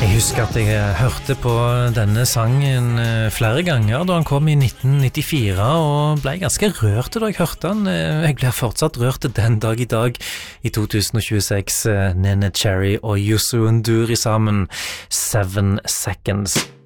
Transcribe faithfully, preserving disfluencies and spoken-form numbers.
Jeg husker at jeg hørte på denne sangen flere ganger da han kom i nitten nittifire, og ble ganske rørt da jeg hørte han. Jeg blir fortsatt rørt den dag i dag, i to tusen tjueseks. Nene Cherry og Youssou N'Dour sammen, Seven Seconds.